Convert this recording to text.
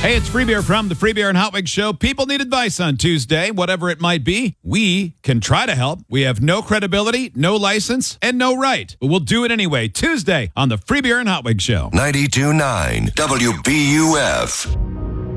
Hey, it's Free Beer from the Free Beer and Hot Wings Show. People need advice on Tuesday, whatever it might be. We can try to help. We have no credibility, no license, and no right. But we'll do it anyway. Tuesday on the Free Beer and Hot Wings Show. 92.9 WBUF.